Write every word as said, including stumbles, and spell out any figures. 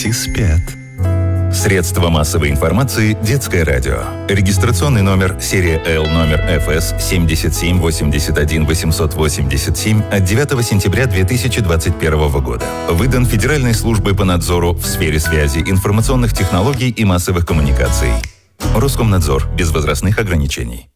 Дети спят. Средства массовой информации «Детское радио». Регистрационный номер серия Л номер эф эс семь семь восемь один восемь восемь семь от девятого сентября две тысячи двадцать первого года. Выдан Федеральной службой по надзору в сфере связи, информационных технологий и массовых коммуникаций. Роскомнадзор. Без возрастных ограничений.